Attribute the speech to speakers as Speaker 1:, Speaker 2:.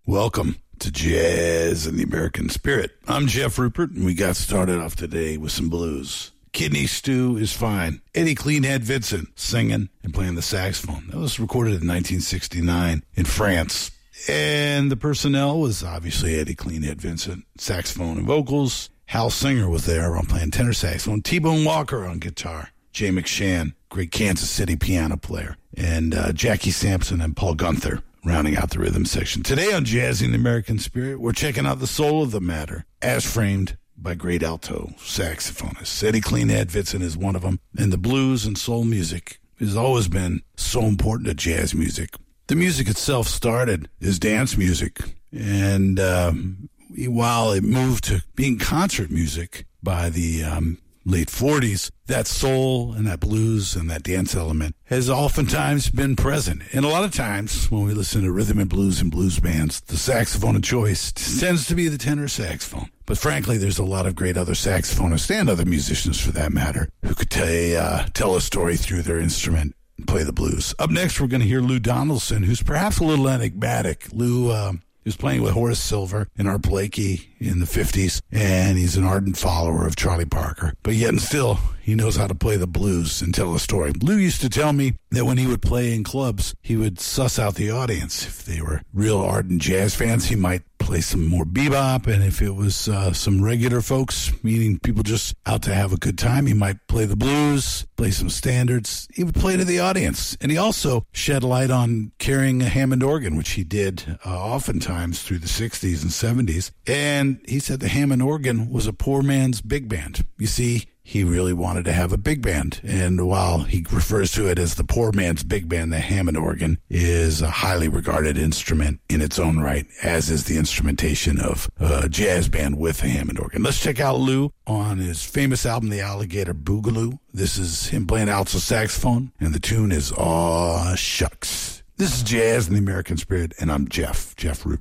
Speaker 1: Welcome to Jazz and the American Spirit. I'm Jeff Rupert, and we got started off today with some blues. Kidney Stew is Fine. Eddie Cleanhead Vincent singing and playing the saxophone. That was recorded in 1969 in France. And the personnel was obviously Eddie Cleanhead Vincent, saxophone and vocals. Hal Singer was there on playing tenor saxophone. T-Bone Walker on guitar. Jay McShann, great Kansas City piano player. And Jackie Sampson and Paul Gunther rounding out the rhythm section. Today on Jazzing the American Spirit, we're checking out the soul of the matter as framed by great alto saxophonists. Eddie Cleanhead Vincent is one of them. And the blues and soul music has always been so important to jazz music. The music itself started as dance music. And while it moved to being concert music by the late 40s, that soul and that blues and that dance element has oftentimes been present. And a lot of times when we listen to rhythm and blues bands, the saxophone of choice tends to be the tenor saxophone. But frankly, there's a lot of great other saxophonists and other musicians for that matter who could tell a story through their instrument and play the blues. Up next, we're going to hear Lou Donaldson, who's perhaps a little enigmatic. Lou he was playing with Horace Silver and Art Blakey in the 50s, and he's an ardent follower of Charlie Parker. But yet and still, he knows how to play the blues and tell a story. Lou used to tell me that when he would play in clubs, he would suss out the audience. If they were real ardent jazz fans, he might play some more bebop, and if it was some regular folks, meaning people just out to have a good time, he might play the blues, play some standards. He would play to the audience. And he also shed light on carrying a Hammond organ, which he did oftentimes through the 60s and 70s. And he said the Hammond organ was a poor man's big band. You see, he really wanted to have a big band. And while he refers to it as the poor man's big band, the Hammond organ is a highly regarded instrument in its own right, as is the instrumentation of a jazz band with a Hammond organ. Let's check out Lou on his famous album, The Alligator Boogaloo. This is him playing alto saxophone, and the tune is Aw Shucks. This is Jazz and the American Spirit, and I'm Jeff Rupert.